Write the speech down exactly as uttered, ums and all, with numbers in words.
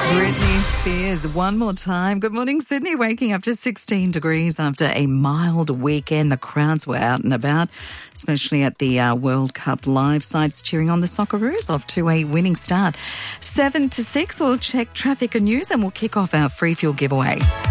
Britney Spears, one more time. Good morning, Sydney. Waking up to sixteen degrees after a mild weekend. The crowds were out and about, especially at the uh, World Cup live sites cheering on the Socceroos off to a winning start. Seven to six, we'll check traffic and news and we'll kick off our free fuel giveaway.